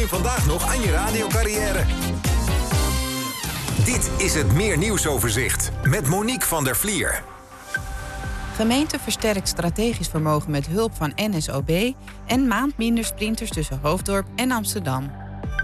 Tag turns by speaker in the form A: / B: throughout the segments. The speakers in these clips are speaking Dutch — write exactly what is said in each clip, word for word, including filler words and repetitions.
A: Vandaag nog aan je radiocarrière. Dit is het Meer Nieuwsoverzicht met Monique van der Vlier.
B: Gemeente versterkt strategisch vermogen met hulp van N S O B... en maand minder sprinters tussen Hoofddorp en Amsterdam.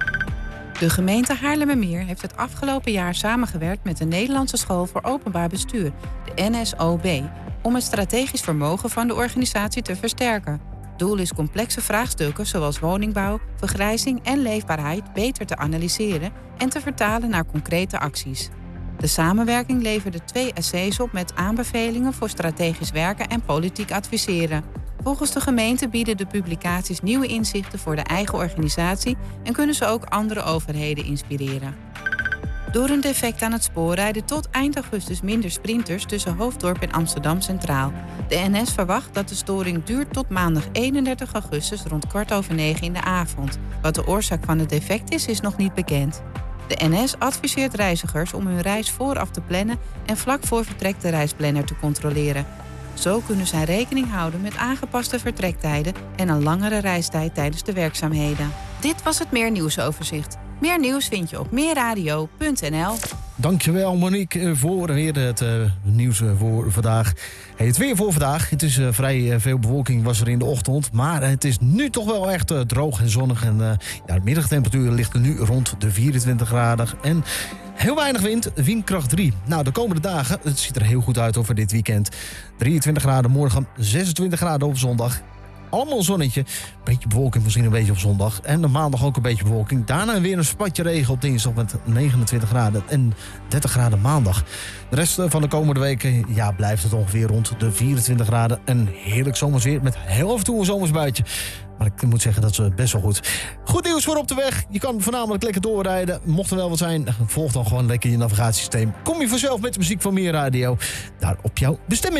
B: De gemeente Haarlemmermeer heeft het afgelopen jaar samengewerkt... met de Nederlandse School voor Openbaar Bestuur, de N S O B... om het strategisch vermogen van de organisatie te versterken. Doel is complexe vraagstukken zoals woningbouw, vergrijzing en leefbaarheid beter te analyseren en te vertalen naar concrete acties. De samenwerking leverde twee essays op met aanbevelingen voor strategisch werken en politiek adviseren. Volgens de gemeente bieden de publicaties nieuwe inzichten voor de eigen organisatie en kunnen ze ook andere overheden inspireren. Door een defect aan het spoor rijden tot eind augustus minder sprinters tussen Hoofddorp en Amsterdam Centraal. De N S verwacht dat de storing duurt tot maandag eenendertig augustus rond kwart over negen in de avond. Wat de oorzaak van het defect is, is nog niet bekend. De N S adviseert reizigers om hun reis vooraf te plannen en vlak voor vertrek de reisplanner te controleren. Zo kunnen zij rekening houden met aangepaste vertrektijden en een langere reistijd tijdens de werkzaamheden. Dit was het Meer Nieuwsoverzicht. Meer nieuws vind je op meerradio punt n l.
C: Dankjewel Monique voor weer het uh, nieuws voor vandaag. Hey, het weer voor vandaag. Het is uh, vrij uh, veel bewolking was er in de ochtend. Maar het is nu toch wel echt uh, droog en zonnig. En uh, ja, de middagtemperatuur ligt er nu rond de vierentwintig graden. En heel weinig wind, windkracht drie. Nou, de komende dagen, het ziet er heel goed uit over dit weekend. drieëntwintig graden morgen, zesentwintig graden op zondag. Allemaal een zonnetje. Beetje bewolking misschien een beetje op zondag. En de maandag ook een beetje bewolking. Daarna weer een spatje regen op dinsdag met negenentwintig graden en dertig graden maandag. De rest van de komende weken ja, blijft het ongeveer rond de vierentwintig graden. En heerlijk zomersweer met heel af en toe een zomersbuitje. Maar ik moet zeggen, dat is best wel goed. Goed nieuws voor op de weg. Je kan voornamelijk lekker doorrijden. Mocht er wel wat zijn, volg dan gewoon lekker je navigatiesysteem. Kom je vanzelf met de muziek van Meer Radio. Daar op jouw bestemming.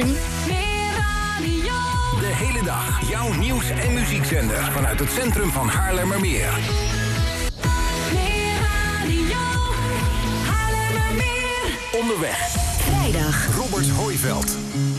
A: De hele dag jouw nieuws- en muziekzender vanuit het centrum van Haarlemmermeer.
D: Meer Radio, Haarlemmermeer.
A: Onderweg.
D: Vrijdag.
A: Robert Hooiveld.